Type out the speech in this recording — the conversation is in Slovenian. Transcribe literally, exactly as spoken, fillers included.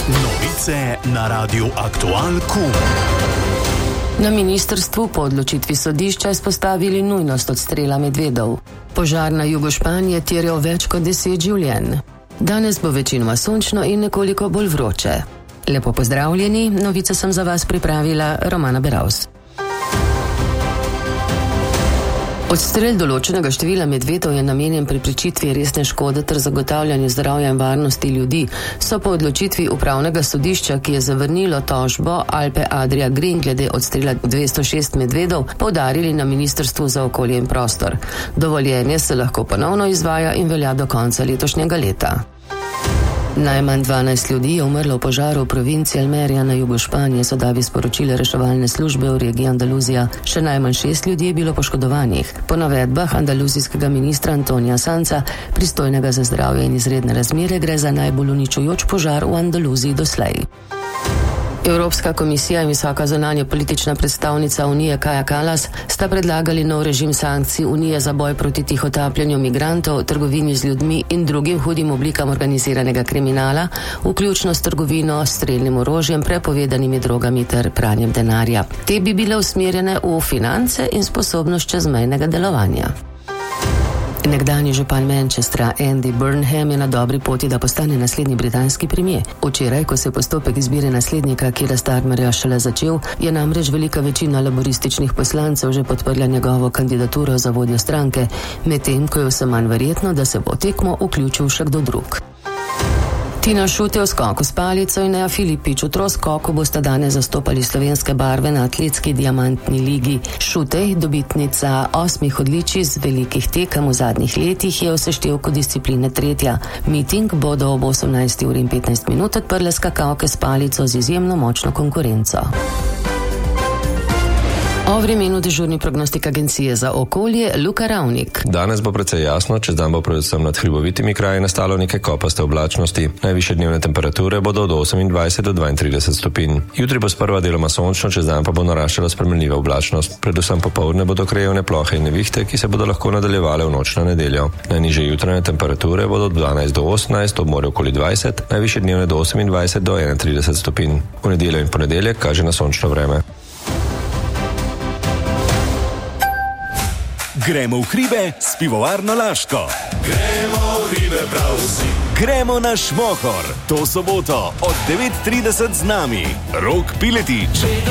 Novice na Radiu Aktual Q. Na ministrstvu po odločitvi sodišča izpostavili nujnost odstrela medvedov. Požar na jugu Španije terjal več kot deset življenj. Danes bo večinoma sončno in nekoliko bolj vroče. Lepo pozdravljeni, novice sem za vas pripravila Romana Beravs. Odstrel določenega števila medvedov je namenjen preprečitvi resne škode ter zagotavljanju zdravja in varnosti ljudi, so po odločitvi upravnega sodišča, ki je zavrnilo tožbo Alpe Adria Green glede odstrela dvesto šest medvedov, poudarili na Ministrstvu za okolje in prostor. Dovoljenje se lahko ponovno izvaja in velja do konca letošnjega leta. Najmanj dvanajst ljudi je umrlo v požaru v provinci Almeria na jugu Španije, so davi sporočile reševalne službe v regiji Andaluzija. Še najmanj šest ljudi je bilo poškodovanih. Po navedbah andaluzijskega ministra Antonija Sanca, pristojnega za zdravje in izredne razmere, gre za najbolj uničujoč požar v Andaluziji doslej. Evropska komisija in visoka zunanja politična predstavnica Unije Kaja Kallas sta predlagali nov režim sankcij Unije za boj proti tihotapljanju migrantov, trgovini z ljudmi in drugim hudim oblikam organiziranega kriminala, vključno s trgovino, strelnim orožjem, prepovedanimi drogami ter pranjem denarja. Te bi bile usmerjene v finance in sposobnost čezmejnega delovanja. Nekdanji župan Manchestra Andy Burnham je na dobri poti, da postane naslednji britanski premier. Včeraj, ko se je postopek izbire naslednika Keira Starmerja šele začel, je namreč velika večina laborističnih poslancev že podprla njegovo kandidaturo za vodjo stranke, medtem ko je vse manj verjetno, da se bo tekmo vključil še kdo drug. Tina Šutej v skoku s palico in Neja Filipič v troskoku bosta danes zastopali slovenske barve na atletski diamantni ligi. Šutej, dobitnica osmih odličij z velikih tekem v zadnjih letih, je v seštevku discipline tretja. Miting bodo ob osemnajsti uri in petnajst minut odprle skakalke s palico z izjemno močno konkurenco. O vremenu dežurni prognostik Agencije za okolje Luka Ravnik. Danes bo precej jasno, čez dan bo predvsem nad hribovitimi kraji nastalo nekaj kopaste oblačnosti. Najvišje dnevne temperature bodo od osemindvajset do dvaintrideset stopinj. Jutri bo sprva deloma sončno, čez dan pa bo naraščala spremenljiva oblačnost. Predvsem popoldne bodo krajevne plohe in nevihte, ki se bodo lahko nadaljevale v noč na nedeljo. Najnižje jutranje temperature bodo od dvanajst do osemnajst, ob morju okoli dvajset, najvišje dnevne do osemindvajset do enaintrideset stopinj. V nedeljo in ponedeljek kaže na sončno vreme. Gremo v hribe s pivovarno Laško. Gremo v hribe prav vsi. Gremo na Šmohor. To soboto od devet trideset z nami Rok Piletič.